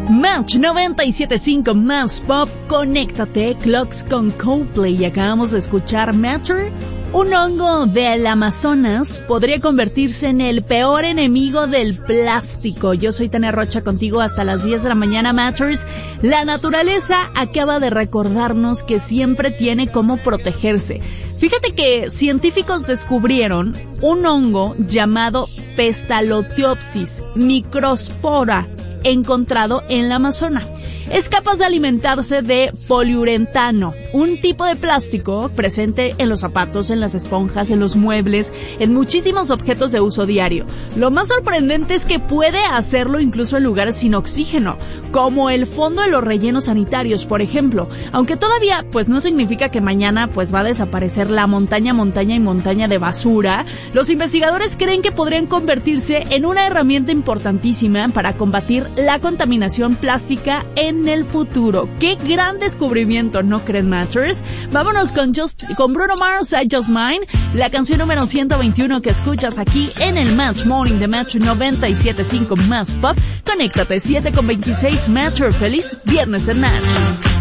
Match 97.5 más pop, conéctate, Clocks con Coldplay. Y acabamos de escuchar Matter. Un hongo del Amazonas podría convertirse en el peor enemigo del plástico. Yo soy Tania Rocha, contigo hasta las 10 de la mañana, Matters. La naturaleza acaba de recordarnos que siempre tiene cómo protegerse. Fíjate que científicos descubrieron un hongo llamado Pestalotiopsis microspora encontrado en la Amazona. Es capaz de alimentarse de poliuretano, un tipo de plástico presente en los zapatos, en las esponjas, en los muebles, en muchísimos objetos de uso diario. Lo más sorprendente es que puede hacerlo incluso en lugares sin oxígeno, como el fondo de los rellenos sanitarios, por ejemplo. Aunque todavía, no significa que mañana, va a desaparecer la montaña de basura, los investigadores creen que podrían convertirse en una herramienta importantísima para combatir la contaminación plástica en el futuro. ¡Qué gran descubrimiento! ¿No creen, Matchers? Vámonos con Bruno Mars, Just Mine, la canción número 121 que escuchas aquí en el Match Morning de Match 97.5 más pop. Conéctate, 7:26, Matcher. Feliz viernes en Match.